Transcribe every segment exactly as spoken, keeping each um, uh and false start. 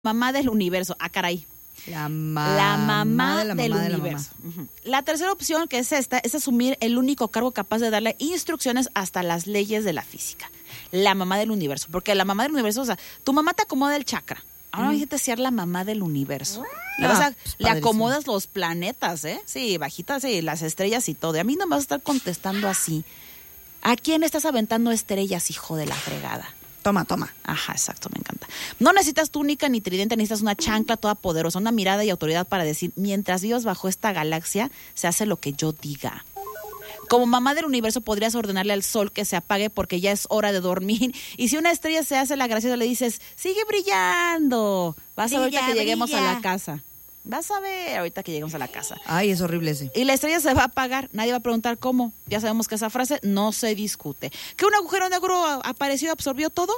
mamá del universo. Ah, caray. La, ma- la mamá de la del mamá de la universo. mamá. Uh-huh. La tercera opción, que es esta, es asumir el único cargo capaz de darle instrucciones hasta las leyes de la física. La mamá del universo. Porque la mamá del universo, o sea, tu mamá te acomoda el chakra. Ahora uh-huh. imagínate ser la mamá del universo. Le, vas a, ah, pues le acomodas los planetas, ¿eh? Sí, bajitas, sí, las estrellas y todo. Y a mí no me vas a estar contestando así. ¿A quién estás aventando estrellas, hijo de la fregada? Toma, toma. Ajá, exacto, me encanta. No necesitas túnica ni tridente, necesitas una chancla toda poderosa, una mirada y autoridad para decir, mientras vivas bajo esta galaxia, se hace lo que yo diga. Como mamá del universo podrías ordenarle al sol que se apague porque ya es hora de dormir. Y si una estrella se hace la graciosa, le dices, sigue brillando. Vas brilla, a ver ahorita que lleguemos brilla. a la casa. Vas a ver ahorita que lleguemos a la casa. Ay, es horrible ese. Y la estrella se va a apagar. Nadie va a preguntar cómo. Ya sabemos que esa frase no se discute. ¿Que un agujero negro apareció y absorbió todo?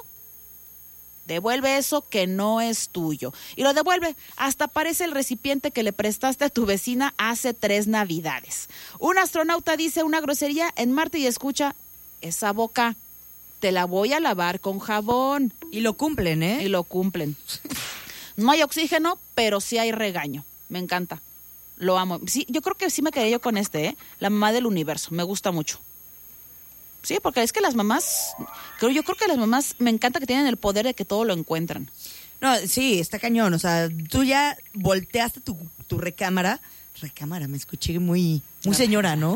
Devuelve eso que no es tuyo. Y lo devuelve. Hasta parece el recipiente que le prestaste a tu vecina hace tres navidades. Un astronauta dice una grosería en Marte y escucha, esa boca te la voy a lavar con jabón. Y lo cumplen, ¿eh? Y lo cumplen. No hay oxígeno, pero sí hay regaño. Me encanta. Lo amo. Sí, yo creo que sí me quedé yo con este, ¿eh? La mamá del universo. Me gusta mucho. Sí, porque es que las mamás, creo, yo creo que las mamás me encanta que tienen el poder de que todo lo encuentran. No, sí, está cañón. O sea, tú ya volteaste tu, tu recámara. Recámara, me escuché muy, muy señora, ¿no?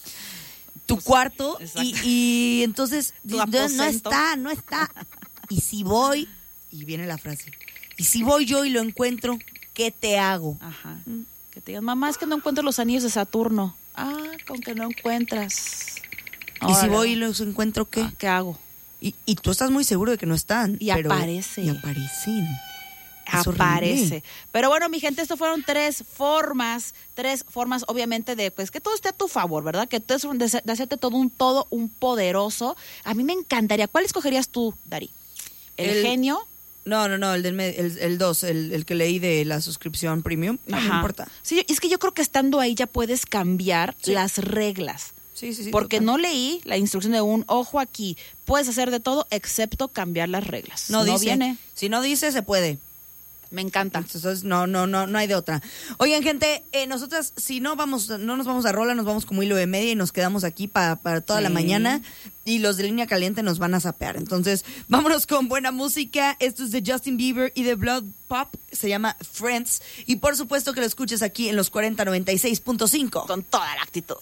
Tu pues, cuarto y, y entonces no, no está, no está. Y si voy, y viene la frase, y si voy yo y lo encuentro, ¿qué te hago? Ajá. Mm. Que te digan, mamá, es que no encuentro los anillos de Saturno. Ah, con que no encuentras. Y Ahora, si voy y los encuentro, ¿qué? Ah, ¿qué hago? Y, y tú estás muy seguro de que no están. Y pero, aparece. Y aparecen. Es aparece. horrible. Pero bueno, mi gente, esto fueron tres formas, tres formas, obviamente, de pues que todo esté a tu favor, ¿verdad? Que tú es de, de hacerte todo un todo un poderoso. A mí me encantaría. ¿Cuál escogerías tú, Dari? ¿El, el genio? No, no, no, el del el, el dos, el, el que leí de la suscripción premium. No me importa. Sí, es que yo creo que estando ahí ya puedes cambiar sí. las reglas. Sí, sí, sí. Porque total. no leí la instrucción de un ojo aquí. Puedes hacer de todo excepto cambiar las reglas. No, no dice. Viene. Si no dice, se puede. Me encanta. Entonces, no, no, no, no hay de otra. Oigan, gente, eh, nosotras, si no vamos, no nos vamos a rola, nos vamos como hilo de media y nos quedamos aquí para pa toda sí. la mañana. Y los de Línea Caliente nos van a zapear. Entonces, vámonos con buena música. Esto es de Justin Bieber y de Blood Pop. Se llama Friends. Y por supuesto que lo escuches aquí en los cuarenta noventa y seis punto cinco. Con toda la actitud.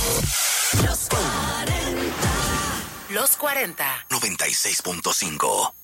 Los cuarenta. Los cuarenta. noventa y seis punto cinco.